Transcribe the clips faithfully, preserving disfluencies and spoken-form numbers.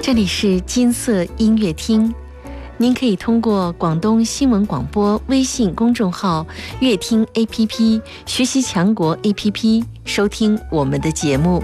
这里是金色音乐厅，您可以通过广东新闻广播微信公众号、乐听 A P P、学习强国 A P P 收听我们的节目。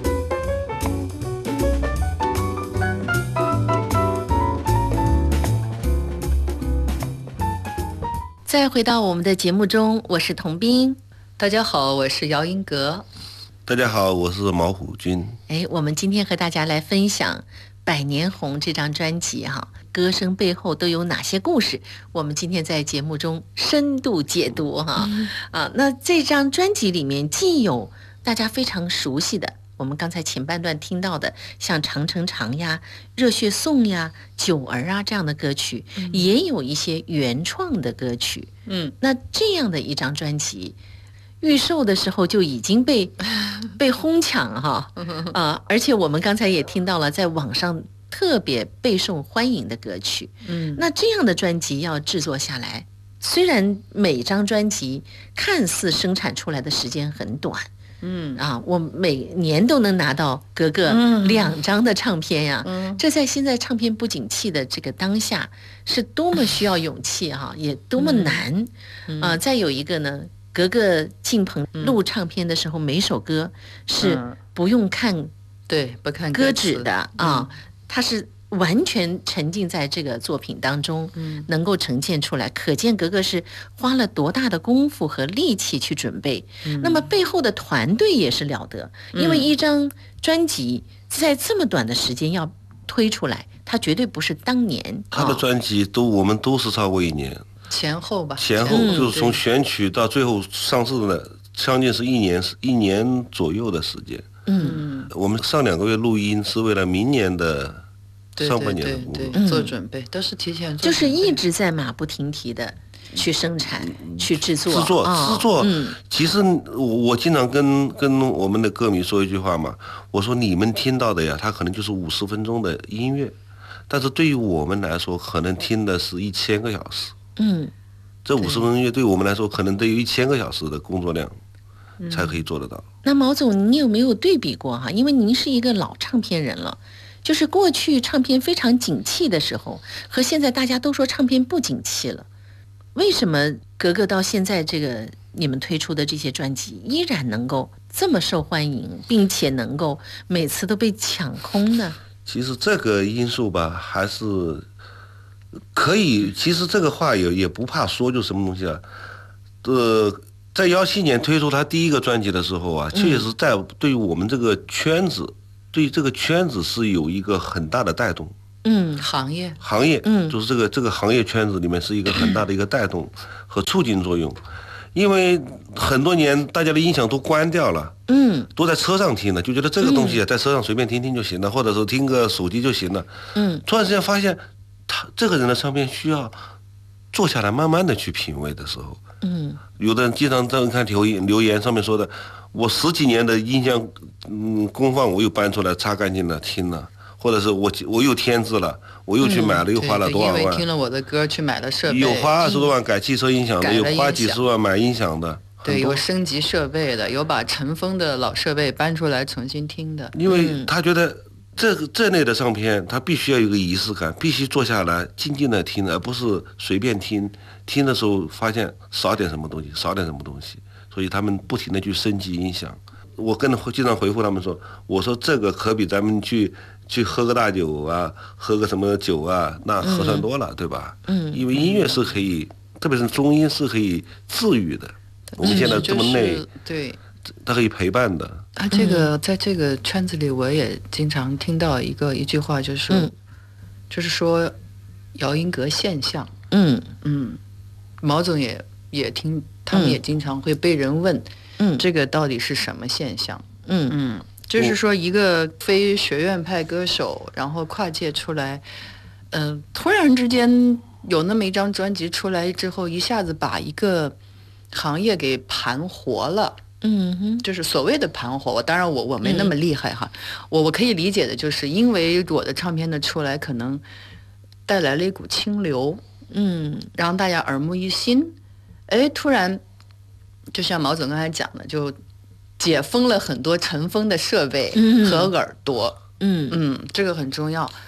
再回到我们的节目中，我是童斌。 大家好，我是姚英格。 大家好，我是毛虎军。 哎，我们今天和大家来分享《百年红》这张专辑哈，歌声背后都有哪些故事？我们今天在节目中深度解读哈、嗯、啊，那这张专辑里面既有大家非常熟悉的，我们刚才前半段听到的，像《长城长》呀、《热血颂》呀、《九儿》啊这样的歌曲，嗯、也有一些原创的歌曲。嗯，那这样的一张专辑。预售的时候就已经被被哄抢哈啊、呃！而且我们刚才也听到了，在网上特别备受欢迎的歌曲。嗯，那这样的专辑要制作下来，虽然每张专辑看似生产出来的时间很短，嗯啊，我每年都能拿到隔个两张的唱片呀、嗯，这在现在唱片不景气的这个当下，是多么需要勇气哈、啊，也多么难啊、嗯呃！再有一个呢。隔个进棚录唱片的时候，每首歌是不用看、嗯、 对不看歌纸的啊，它是完全沉浸在这个作品当中，嗯、能够呈现出来，可见格格是花了多大的功夫和力气去准备。嗯、那么背后的团队也是了得，因为一张专辑在这么短的时间要推出来，它绝对不是当年。 他的专辑都、哦、我们都是超过一年。 前后吧， 前后就是从选曲到最后上市的，将近是一年一年左右的时间。嗯，我们上两个月录音是为了明年的上半年的工作， 对对对对做准备，都是提前做准备， 就是一直在马不停蹄的去生产、嗯、去制作、 制作、哦、制作。嗯，其实我我经常跟跟我们的歌迷说一句话嘛，我说你们听到的呀，它可能就是五十分钟的音乐，但是对于我们来说，可能听的是一千个小时。嗯，这五十分钟音乐对我们来说，可能得有一千个小时的工作量，才可以做得到。 嗯、那毛总，您有没有对比过哈？因为您是一个老唱片人了，就是过去唱片非常景气的时候，和现在大家都说唱片不景气了，为什么格格到现在这个你们推出的这些专辑依然能够这么受欢迎，并且能够每次都被抢空呢？ 其实这个因素吧，还是。可以，其实这个话也也不怕说，就什么东西啊？呃，在幺七年推出他第一个专辑的时候啊，嗯、确实在对于我们这个圈子，对于这个圈子是有一个很大的带动。 嗯，行业行业，嗯，就是这个这个行业圈子里面是一个很大的一个带动和促进作用，因为很多年大家的音响都关掉了，嗯，都在车上听了，就觉得这个东西啊，在车上随便听听就行了，嗯、或者是听个手机就行了，嗯，突然之间发现。他这个人的唱片需要坐下来慢慢的去品味的时候，嗯，有的人经常在看留言留言上面说的，我十几年的音响嗯功放我又搬出来擦干净了听了，或者是我我又添置了，我又去买了、嗯、又花了多少万， 因为听了我的歌去买了设备， 有花二十多万改汽车音响的，嗯、有花几十万买音响的， 对，有升级设备的，有把尘封的老设备搬出来重新听的， 因为他觉得。这这类的唱片，它必须要有一个仪式感，必须坐下来静静的听，而不是随便听。听的时候发现少点什么东西，少点什么东西，所以他们不停的去升级音响。我跟经常回复他们说，我说这个可比咱们去去喝个大酒啊，喝个什么酒啊，那合算多了，嗯、对吧？嗯，因为音乐是可以，特别是中音是可以治愈的。我们现在这么累， 就是、对。 它可以陪伴的啊，这个在这个圈子里，我也经常听到一个一句话，就是，嗯、就是说，姚英格现象。嗯嗯，毛总也也听，他们也经常会被人问，嗯，这个到底是什么现象？嗯嗯，就是说一个非学院派歌手，然后跨界出来，嗯、呃，突然之间有那么一张专辑出来之后，一下子把一个行业给盘活了。嗯哼，就是所谓的盘活，当然我我没那么厉害哈，嗯、我我可以理解的就是因为我的唱片的出来，可能带来了一股清流，嗯，让大家耳目一新，哎，突然就像毛总刚才讲的，就解封了很多尘封的设备和耳朵，嗯嗯，这个很重要。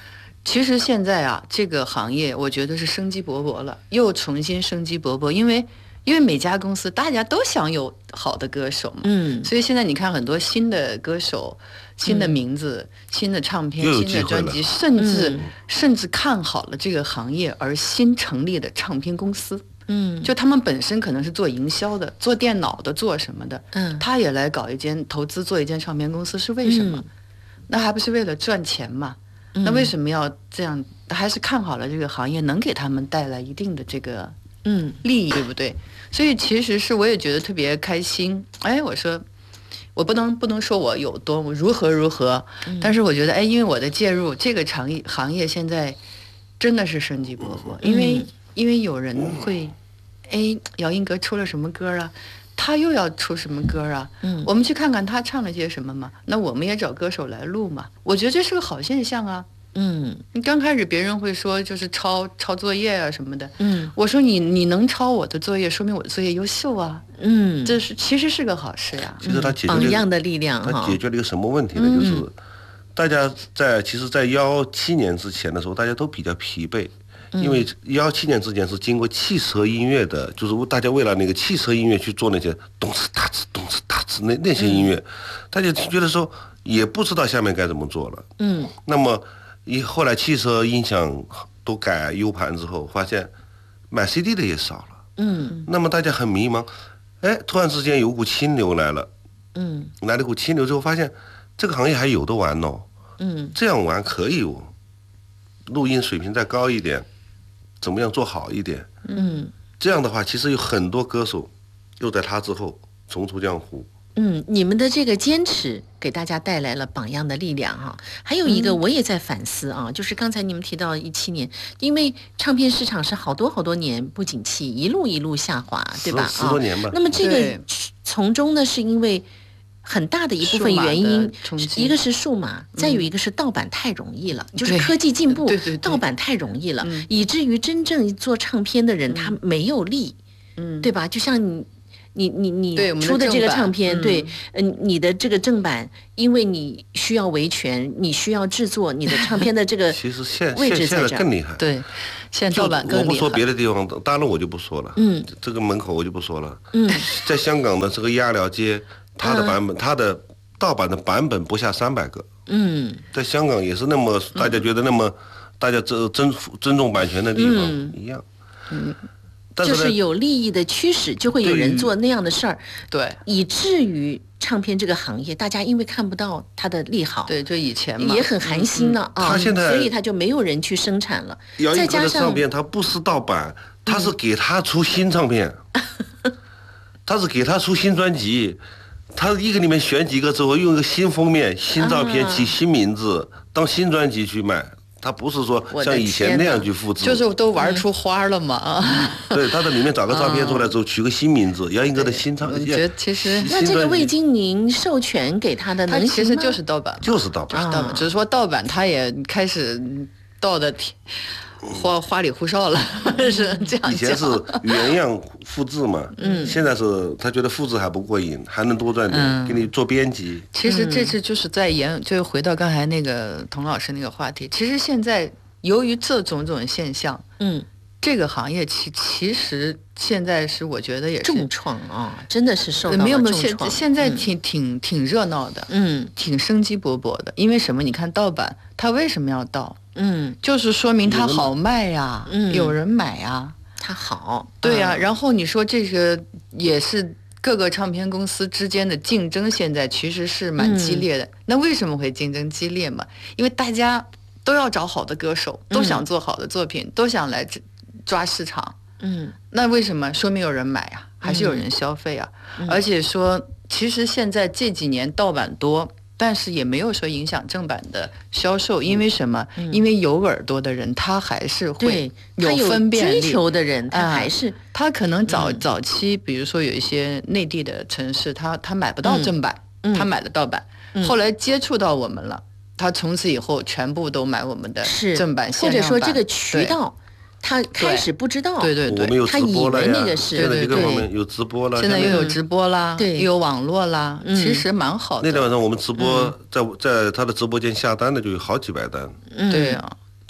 其实现在啊，这个行业我觉得是生机勃勃了，又重新生机勃勃，因为因为每家公司大家都想有好的歌手嘛，嗯，所以现在你看很多新的歌手、新的名字、嗯、新的唱片、新的专辑，甚至、嗯、甚至看好了这个行业而新成立的唱片公司。嗯，就他们本身可能是做营销的，做电脑的，做什么的，嗯，他也来搞一间投资做一间唱片公司，是为什么？嗯、那还不是为了赚钱嘛？嗯、那为什么要这样？还是看好了这个行业能给他们带来一定的这个嗯利益，对不对？所以其实是我也觉得特别开心。哎，我说我不能不能说我有多么如何如何，嗯、但是我觉得哎，因为我的介入，这个行业行业现在真的是生机勃勃，因为。嗯因为有人会，哎，姚英格出了什么歌啊？他又要出什么歌啊？嗯，我们去看看他唱了些什么嘛。那我们也找歌手来录嘛。我觉得这是个好现象啊。嗯，你刚开始别人会说就是抄抄作业啊什么的。嗯，我说你你能抄我的作业，说明我的作业优秀啊。嗯，这是其实是个好事呀、啊。 其实他解决了榜样的力量， 他解决了一个什么问题呢？嗯、就是大家在其实，在幺七年之前的时候，大家都比较疲惫。因为幺七年之前是经过汽车音乐的，就是大家为了那个汽车音乐去做那些咚哧哒哧咚哧哒哧那那些音乐，大家觉得说也不知道下面该怎么做了。嗯，那么一后来汽车音响都改 U 盘之后，发现买 C D 的也少了。嗯，那么大家很迷茫，哎，突然之间有股清流来了。嗯，来了股清流之后，发现这个行业还有的玩哦。嗯，这样玩可以哦，录音水平再高一点。怎么样做好一点？嗯，这样的话，其实有很多歌手又在他之后重出江湖。 嗯，你们的这个坚持给大家带来了榜样的力量哈。还有一个我也在反思啊，嗯、就是刚才你们提到一七年，因为唱片市场是好多好多年不景气，一路一路下滑，对吧？ 十多年吧。 那么这个从中呢，是因为。很大的一部分原因，一个是数码，再有一个是盗版太容易了，嗯、就是科技进步， 对对对盗版太容易了，嗯、以至于真正做唱片的人、嗯、他没有力，嗯，对吧？就像你。你你你出的这个唱片，对，嗯、呃，你的这个正版，因为你需要维权，你需要制作，你的唱片的这个其实现位置在这儿， 现在更厉害， 对，现在盗版更厉害。 我不说别的地方，当然我就不说了，嗯，这个门口我就不说了，嗯，在香港的这个鸭寮街，它的版本，它、嗯、的盗版的版本不下三百个，嗯，在香港也是那么大家觉得那么、嗯、大家尊尊尊重版权的地方、嗯、一样，嗯。 就是有利益的驱使，就会有人做那样的事儿， 对， 以至于唱片这个行业，大家因为看不到它的利好， 对，就以前嘛， 也很寒心呢啊， 他现在， 所以他就没有人去生产了。再加上唱片，它不是盗版，它是给他出新唱片，他是给他出新专辑，他一个里面选几个之后，用一个新封面、新照片、起新名字，当新专辑去卖。他不是说像以前那样去复制， 就是都玩出花了嘛。 对，他在里面找个照片出来之后，取个新名字，姚英格的新唱。 我觉得其实那这个未经您授权给他的， 他其实就是盗版， 就是盗版， 盗版。只是说盗版，他也开始盗的花花里胡哨了，是这样讲。 以前是原样复制嘛，嗯，现在是他觉得复制还不过瘾，还能多赚点，嗯、给你做编辑。 其实这次就是在研，就回到刚才那个童老师那个话题。其实现在由于这种种现象，嗯，这个行业其其实现在是我觉得也是重创啊，真的是受到了重创。 没有没有，现现在挺、嗯、挺挺热闹的，嗯，挺生机勃勃的。因为什么？你看盗版，它为什么要盗？嗯，就是说明它好卖呀，嗯，有人买呀， 它好， 对呀、啊。然后你说这个也是各个唱片公司之间的竞争，现在其实是蛮激烈的。嗯、那为什么会竞争激烈嘛？因为大家都要找好的歌手，都想做好的作品，嗯、都想来抓市场。嗯，那为什么？说明有人买啊，还是有人消费啊？嗯、而且说，其实现在这几年盗版多。但是也没有说影响正版的销售，因为什么？嗯、因为有耳朵的人，他还是会有分辨力。 追求的人，他还是、嗯、 他可能早、嗯、早期，比如说有一些内地的城市，他他买不到正版，嗯、他买了盗版，嗯、后来接触到我们了，他从此以后全部都买我们的正版、限量版， 或者说这个渠道。他开始不知道， 对对对， 他以为那个是， 现在这个方面有直播了， 现在又有直播啦， 对， 又有网络啦，嗯、其实蛮好的。 那天晚上我们直播，在在他的直播间下单的就有好几百单， 嗯、对啊。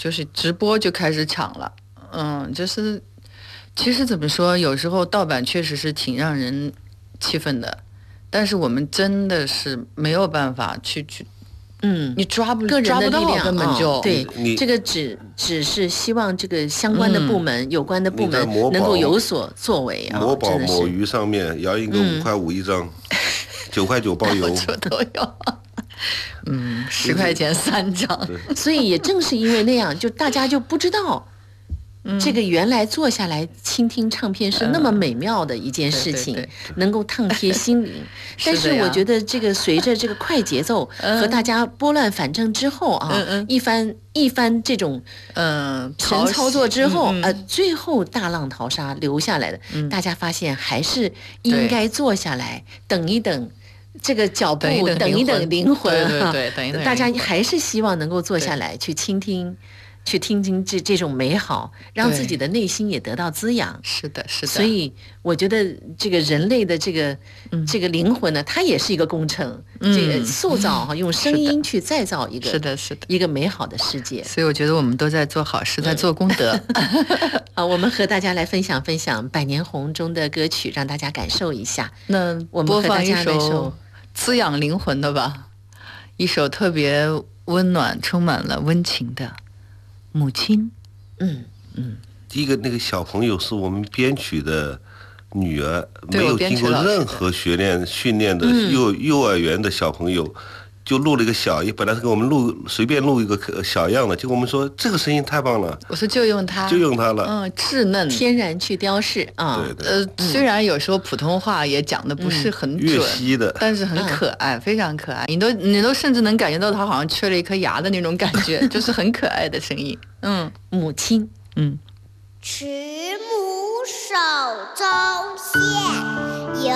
就是直播就开始抢了。嗯，就是其实怎么说，有时候盗版确实是挺让人气愤的，但是我们真的是没有办法去去。嗯，你抓不个人的力量， 根本就、 哦、对，这个只只是希望这个相关的部门、嗯、有关的部门能够有所作为啊。 某宝、某鱼上面摇一个五块五一张，九、嗯、块九包邮， 这都有。嗯，十块钱三张。 所以也正是因为那样，就大家就不知道。这个原来坐下来倾听唱片是那么美妙的一件事情，嗯、对对对，能够烫贴心灵。但是我觉得这个随着这个快节奏和大家拨乱反正之后啊，嗯、一番一番这种嗯神操作之后，嗯、呃，最后大浪淘沙留下来的，嗯、大家发现还是应该坐下来等一等。这个脚步，等一等灵魂， 对对对，等一等， 大家还是希望能够坐下来去倾听。去听听这这种美好，让自己的内心也得到滋养。 是的，是的。 所以我觉得这个人类的这个、嗯、这个灵魂呢，它也是一个工程，嗯、这个塑造哈、嗯，用声音去再造一个是的，是的， 一个美好的世界。 所以我觉得我们都在做好事，在做功德。 啊，我们和大家来分享分享《百年红》中的歌曲，让大家感受一下。 那我们和大家来一首滋养灵魂的吧，一首特别温暖、充满了温情的。母亲， 嗯嗯， 第一个那个小朋友是我们编曲的女儿，没有经过任何学练训练的幼、嗯、幼儿园的小朋友，就录了一个小一，本来是给我们录随便录一个小样的，结果我们说这个声音太棒了， 我说就用它， 就用它了， 嗯，稚嫩， 天然去雕饰啊， 对对， 呃，嗯、虽然有时候普通话也讲的不是很准， 粤西的， 但是很可爱，嗯、非常可爱，你都你都甚至能感觉到他好像缺了一颗牙的那种感觉，就是很可爱的声音。嗯， 母亲， 嗯， 慈母手中